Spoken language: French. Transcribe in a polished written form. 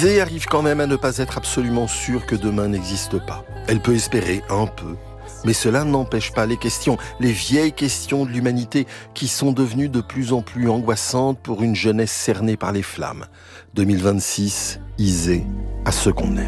Isée arrive quand même à ne pas être absolument sûre que demain n'existe pas. Elle peut espérer un peu, mais cela n'empêche pas les questions, les vieilles questions de l'humanité qui sont devenues de plus en plus angoissantes pour une jeunesse cernée par les flammes. 2026, Isée, à ceux qu'on aime.